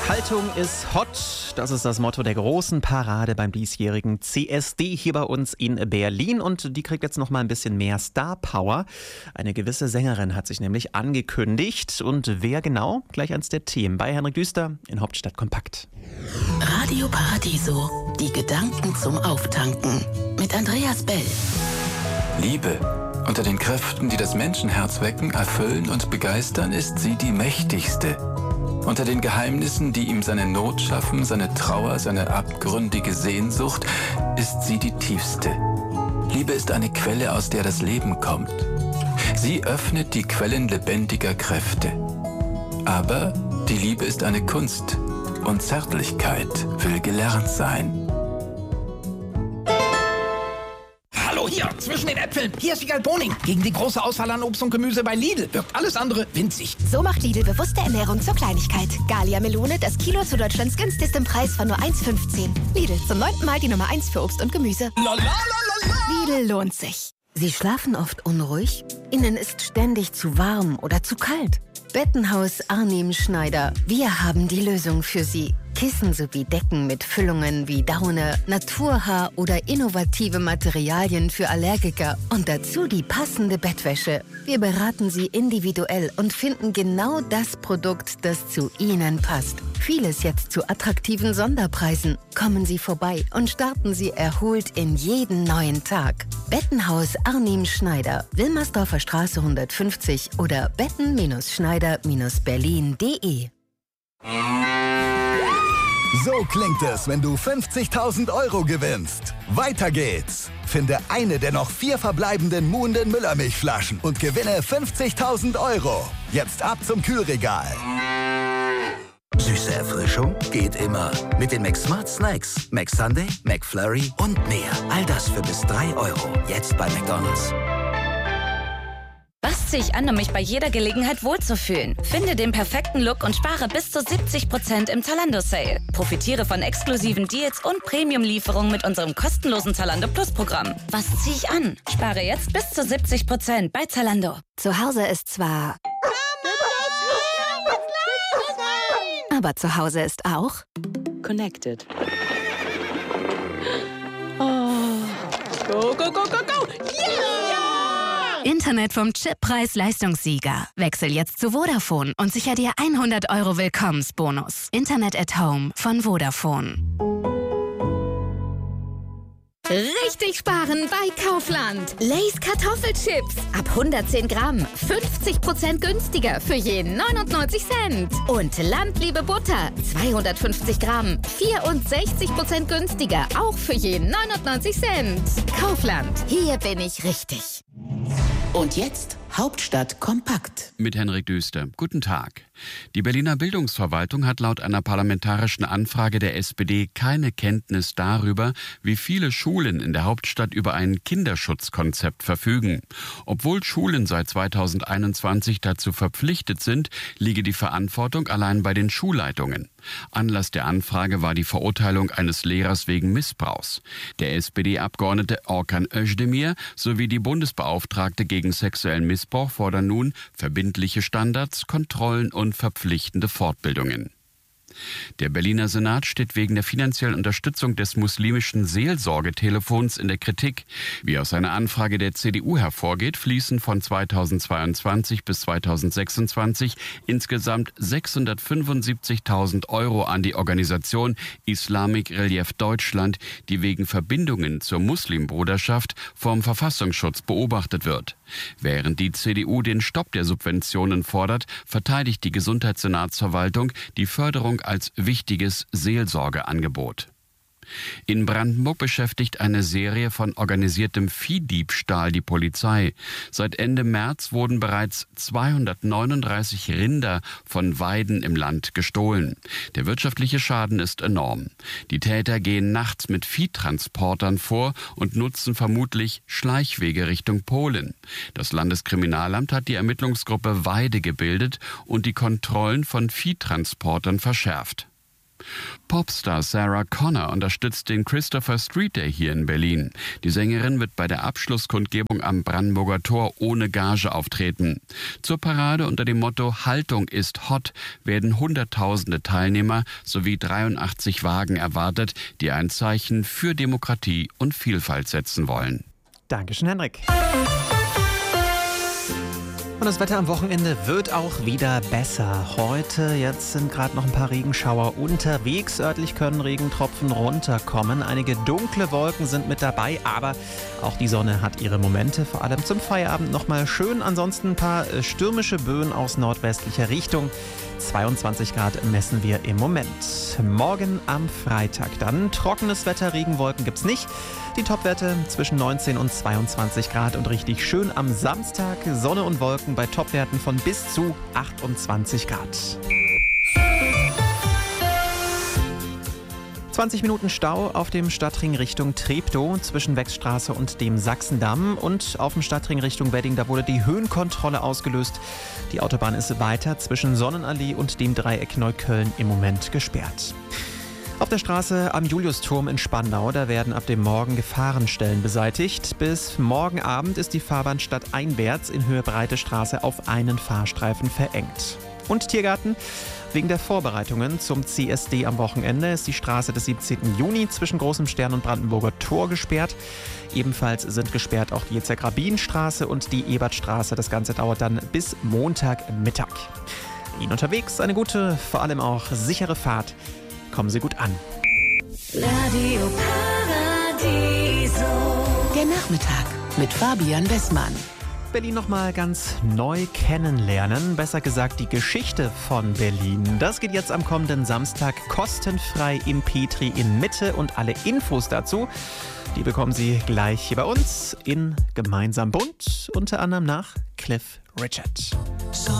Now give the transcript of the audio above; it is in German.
Haltung ist hot. Das ist das Motto der großen Parade beim diesjährigen CSD hier bei uns in Berlin. Und die kriegt jetzt noch mal ein bisschen mehr Star Power. Eine gewisse Sängerin hat sich nämlich angekündigt. Und wer genau? Gleich eins der Themen bei Henrik Düster in Hauptstadt Kompakt. Radio Paradiso. Die Gedanken zum Auftanken. Mit Andreas Bell. Liebe. Unter den Kräften, die das Menschenherz wecken, erfüllen und begeistern, ist sie die mächtigste. Unter den Geheimnissen, die ihm seine Not schaffen, seine Trauer, seine abgründige Sehnsucht, ist sie die tiefste. Liebe ist eine Quelle, aus der das Leben kommt. Sie öffnet die Quellen lebendiger Kräfte. Aber die Liebe ist eine Kunst und Zärtlichkeit will gelernt sein. Hallo hier, zwischen den Äpfeln. Hier ist Wiegald Boning. Gegen die große Auswahl an Obst und Gemüse bei Lidl wirkt alles andere winzig. So macht Lidl bewusste Ernährung zur Kleinigkeit. Gallia Melone, das Kilo zu Deutschlands günstigstem Preis von nur 1,15. Lidl, zum 9. Mal die Nummer 1 für Obst und Gemüse. Lidl lohnt sich. Sie schlafen oft unruhig? Ihnen ist ständig zu warm oder zu kalt? Bettenhaus Arnim Schneider. Wir haben die Lösung für Sie. Kissen sowie Decken mit Füllungen wie Daune, Naturhaar oder innovative Materialien für Allergiker und dazu die passende Bettwäsche. Wir beraten Sie individuell und finden genau das Produkt, das zu Ihnen passt. Vieles jetzt zu attraktiven Sonderpreisen. Kommen Sie vorbei und starten Sie erholt in jeden neuen Tag. Bettenhaus Arnim Schneider, Wilmersdorfer Straße 150 oder betten-schneider-berlin.de. So klingt es, wenn du 50.000 € gewinnst. Weiter geht's. Finde eine der noch 4 verbleibenden Muhnden Müllermilchflaschen und gewinne 50.000 €. Jetzt ab zum Kühlregal. Süße Erfrischung geht immer. Mit den McSmart Snacks. McSunday, McFlurry und mehr. All das für bis 3 €. Jetzt bei McDonald's. Was ziehe ich an, um mich bei jeder Gelegenheit wohlzufühlen? Finde den perfekten Look und spare bis zu 70% im Zalando-Sale. Profitiere von exklusiven Deals und Premium-Lieferungen mit unserem kostenlosen Zalando Plus-Programm. Was ziehe ich an? Spare jetzt bis zu 70% bei Zalando. Zu Hause ist zwar... Aber zu Hause ist auch... Connected. Oh. Go, go, go, go, go! Yeah! Internet vom Chip Preis-Leistungssieger. Wechsel jetzt zu Vodafone und sicher dir 100 € Willkommensbonus. Internet at Home von Vodafone. Richtig sparen bei Kaufland. Lay's Kartoffelchips. Ab 110 Gramm. 50% günstiger für je 99 Cent. Und Landliebe Butter. 250 Gramm. 64% günstiger. Auch für je 99 Cent. Kaufland. Hier bin ich richtig. Und jetzt Hauptstadt kompakt. Mit Henrik Düster. Guten Tag. Die Berliner Bildungsverwaltung hat laut einer parlamentarischen Anfrage der SPD keine Kenntnis darüber, wie viele Schulen in der Hauptstadt über ein Kinderschutzkonzept verfügen. Obwohl Schulen seit 2021 dazu verpflichtet sind, liege die Verantwortung allein bei den Schulleitungen. Anlass der Anfrage war die Verurteilung eines Lehrers wegen Missbrauchs. Der SPD-Abgeordnete Orkan Özdemir sowie die Bundesbeauftragte gegen sexuellen Missbrauch fordern nun verbindliche Standards, Kontrollen und verpflichtende Fortbildungen. Der Berliner Senat steht wegen der finanziellen Unterstützung des muslimischen Seelsorgetelefons in der Kritik. Wie aus einer Anfrage der CDU hervorgeht, fließen von 2022 bis 2026 insgesamt 675.000 € an die Organisation Islamic Relief Deutschland, die wegen Verbindungen zur Muslimbruderschaft vom Verfassungsschutz beobachtet wird. Während die CDU den Stopp der Subventionen fordert, verteidigt die Gesundheitssenatsverwaltung die Förderung als wichtiges Seelsorgeangebot. In Brandenburg beschäftigt eine Serie von organisiertem Viehdiebstahl die Polizei. Seit Ende März wurden bereits 239 Rinder von Weiden im Land gestohlen. Der wirtschaftliche Schaden ist enorm. Die Täter gehen nachts mit Viehtransportern vor und nutzen vermutlich Schleichwege Richtung Polen. Das Landeskriminalamt hat die Ermittlungsgruppe Weide gebildet und die Kontrollen von Viehtransportern verschärft. Popstar Sarah Connor unterstützt den Christopher Street Day hier in Berlin. Die Sängerin wird bei der Abschlusskundgebung am Brandenburger Tor ohne Gage auftreten. Zur Parade unter dem Motto Haltung ist hot werden Hunderttausende Teilnehmer sowie 83 Wagen erwartet, die ein Zeichen für Demokratie und Vielfalt setzen wollen. Dankeschön, Henrik. Und das Wetter am Wochenende wird auch wieder besser. Heute, jetzt sind gerade noch ein paar Regenschauer unterwegs. Örtlich können Regentropfen runterkommen. Einige dunkle Wolken sind mit dabei, aber auch die Sonne hat ihre Momente. Vor allem zum Feierabend nochmal schön. Ansonsten ein paar stürmische Böen aus nordwestlicher Richtung. 22 Grad messen wir im Moment. Morgen am Freitag dann trockenes Wetter, Regenwolken gibt's nicht. Die Topwerte zwischen 19 und 22 Grad und richtig schön am Samstag Sonne und Wolken bei Topwerten von bis zu 28 Grad. 20 Minuten Stau auf dem Stadtring Richtung Treptow zwischen Wechsstraße und dem Sachsendamm. Und auf dem Stadtring Richtung Wedding, da wurde die Höhenkontrolle ausgelöst. Die Autobahn ist weiter zwischen Sonnenallee und dem Dreieck Neukölln im Moment gesperrt. Auf der Straße am Juliusturm in Spandau, da werden ab dem Morgen Gefahrenstellen beseitigt. Bis morgen Abend ist die Fahrbahn stadteinwärts in Höhe Breite Straße auf einen Fahrstreifen verengt. Und Tiergarten. Wegen der Vorbereitungen zum CSD am Wochenende ist die Straße des 17. Juni zwischen Großem Stern und Brandenburger Tor gesperrt. Ebenfalls sind gesperrt auch die Yitzhak-Rabin-Straße und die Ebertstraße. Das Ganze dauert dann bis Montagmittag. Ihnen unterwegs eine gute, vor allem auch sichere Fahrt. Kommen Sie gut an. Radio Paradiso. Der Nachmittag mit Fabian Bessmann. Berlin nochmal ganz neu kennenlernen, besser gesagt die Geschichte von Berlin. Das geht jetzt am kommenden Samstag kostenfrei im Petri in Mitte und alle Infos dazu, die bekommen Sie gleich hier bei uns in Gemeinsam bunt, unter anderem nach Cliff Richard.